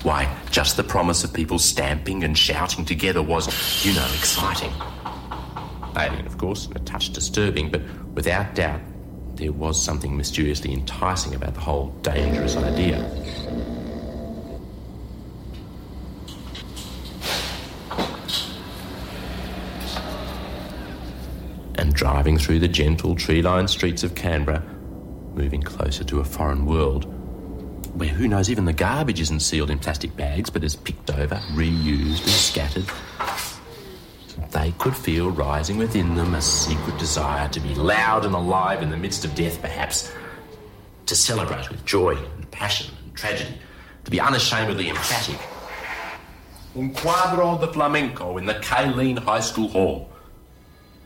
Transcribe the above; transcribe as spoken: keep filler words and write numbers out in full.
Why, just the promise of people stamping and shouting together was, you know, exciting. Alien, of course, and a touch disturbing, but without doubt, there was something mysteriously enticing about the whole dangerous idea. And driving through the gentle tree-lined streets of Canberra, moving closer to a foreign world, where who knows, even the garbage isn't sealed in plastic bags but is picked over, reused and scattered, they could feel rising within them a secret desire to be loud and alive in the midst of death, perhaps, to celebrate with joy and passion and tragedy, to be unashamedly emphatic. Un quadro de flamenco in the Kaleen High School Hall.